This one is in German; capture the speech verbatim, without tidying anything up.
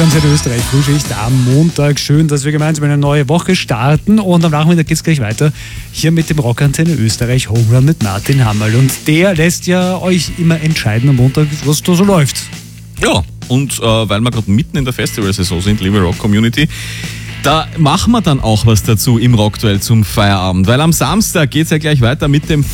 Antenne Österreich Frühschicht am Montag. Schön, dass wir gemeinsam eine neue Woche starten und am Nachmittag geht es gleich weiter hier mit dem Rock Antenne Österreich Home Run mit Martin Hammerl. Und der lässt ja euch immer entscheiden am Montag, was da so läuft. Ja, und äh, weil wir gerade mitten in der Festivalsaison sind, liebe Rock-Community, da machen wir dann auch was dazu im Rockduell zum Feierabend. Weil am Samstag geht es ja gleich weiter mit dem